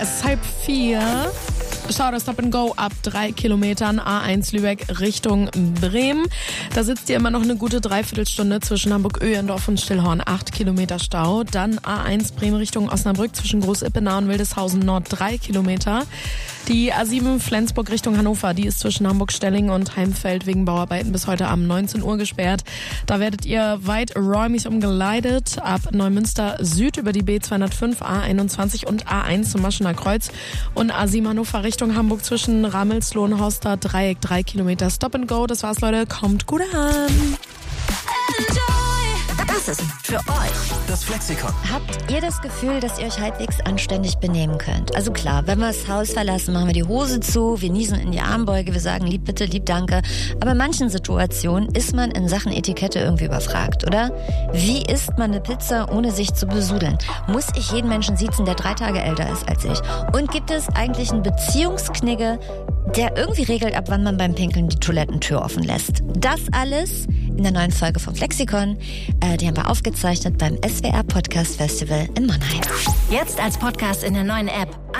Es ist 3:30. Schau, das Stop and Go ab 3 Kilometern A1 Lübeck Richtung Bremen. Da sitzt ihr immer noch eine gute Dreiviertelstunde zwischen Hamburg-Öhrendorf und Stillhorn. 8 Kilometer Stau. Dann A1 Bremen Richtung Osnabrück zwischen Groß-Ippenau und Wildeshausen Nord 3 Kilometer. Die A7 Flensburg Richtung Hannover, die ist zwischen Hamburg-Stellingen und Heimfeld wegen Bauarbeiten bis heute Abend 19 Uhr gesperrt. Da werdet ihr weiträumig umgeleitet ab Neumünster Süd über die B205, A21 und A1 zum Maschener Kreuz und A7 Hannover Richtung Hamburg zwischen Ramelsloh und Horster Dreieck 3 Kilometer Stop and Go. Das war's, Leute. Kommt gut an. Das ist für euch das Flexikon. Habt ihr das Gefühl, dass ihr euch halbwegs anständig benehmen könnt? Also klar, wenn wir das Haus verlassen, machen wir die Hose zu, wir niesen in die Armbeuge, wir sagen lieb bitte, lieb danke. Aber in manchen Situationen ist man in Sachen Etikette irgendwie überfragt, oder? Wie isst man eine Pizza, ohne sich zu besudeln? Muss ich jeden Menschen siezen, der 3 Tage älter ist als ich? Und gibt es eigentlich einen Beziehungsknigge, der irgendwie regelt, ab wann man beim Pinkeln die Toilettentür offen lässt? Das alles in der neuen Folge vom Flexikon. Die haben wir aufgezeichnet beim SWR Podcast Festival in Mannheim. Jetzt als Podcast in der neuen App